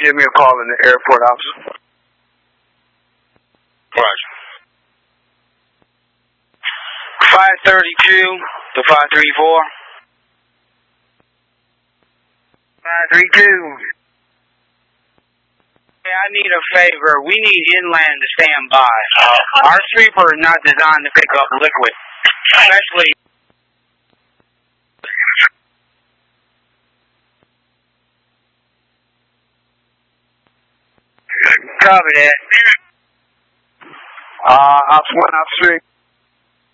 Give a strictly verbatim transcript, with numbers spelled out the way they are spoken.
Give me a call in the airport office. Roger. five thirty-two to five three four. five three two. Hey, I need a favor. We need inland to stand by. Our sweeper is not designed to pick up liquid, especially. Copy that. Uh, Ops one, Ops three.